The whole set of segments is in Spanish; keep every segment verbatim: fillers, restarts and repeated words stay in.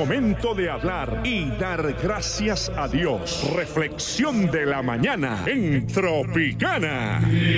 momento de hablar y dar gracias a Dios. Reflexión de la mañana en Tropicana.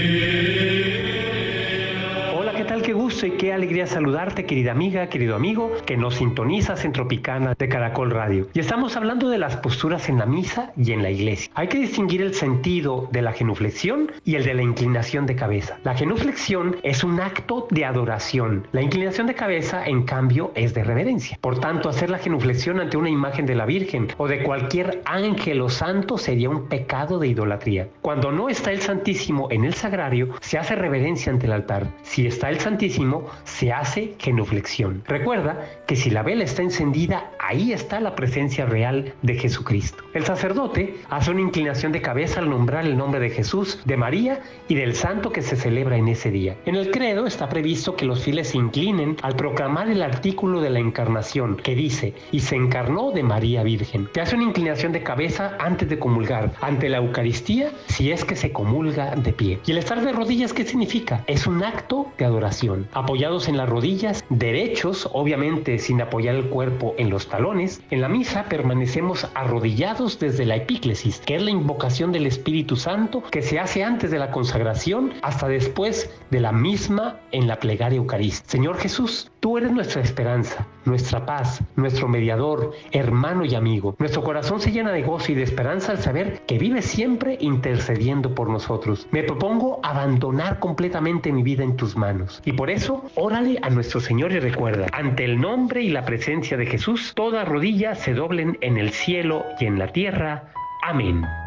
Hola, ¿qué tal? Qué gusto y qué alegría saludarte, querida amiga, querido amigo, que nos sintonizas en Tropicana de Caracol Radio. Y estamos hablando de las posturas en la misa y en la iglesia. Hay que distinguir el sentido de la genuflexión y el de la inclinación de cabeza. La genuflexión es un acto de adoración. La inclinación de cabeza, en cambio, es de reverencia. Por tanto, hacer la genuflexión ante una imagen de la Virgen o de cualquier ángel o santo sería un pecado de idolatría. Cuando no está el Santísimo en el sagrario, se hace reverencia ante el altar. Si está el Santísimo, se hace genuflexión. Recuerda que si la vela está encendida, ahí está la presencia real de Jesucristo. El sacerdote hace una inclinación de cabeza al nombrar el nombre de Jesús, de María y del santo que se celebra en ese día. En el credo está previsto que los fieles se inclinen al proclamar el artículo de la encarnación, que dice, y se encarnó de María Virgen. Se hace una inclinación de cabeza antes de comulgar, ante la Eucaristía, si es que se comulga de pie. ¿Y el estar de rodillas qué significa? Es un acto de adoración. Apoyados en las rodillas, derechos, obviamente sin apoyar el cuerpo en los talones, en la misa permanecemos arrodillados desde la epíclesis, que es la invocación del Espíritu Santo que se hace antes de la consagración hasta después de la misma en la plegaria eucarística. Señor Jesús, tú eres nuestra esperanza, nuestra paz, nuestro mediador, hermano y amigo. Nuestro corazón se llena de gozo y de esperanza al saber que vives siempre intercediendo por nosotros. Me propongo abandonar completamente mi vida en tus manos. Y por eso, órale a nuestro Señor y recuerda, ante el nombre y la presencia de Jesús, toda rodilla se doblen en el cielo y en la tierra. Amén.